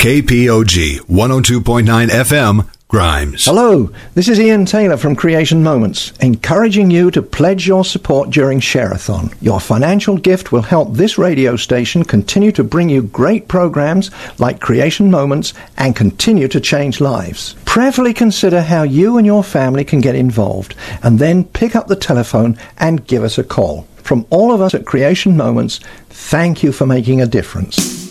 KPOG 102.9 FM, Grimes. Hello, this is Ian Taylor from Creation Moments, encouraging you to pledge your support during Share-a-thon. Your financial gift will help this radio station continue to bring you great programs like Creation Moments and continue to change lives. Prayerfully consider how you and your family can get involved, and then pick up the telephone and give us a call. From all of us at Creation Moments, thank you for making a difference.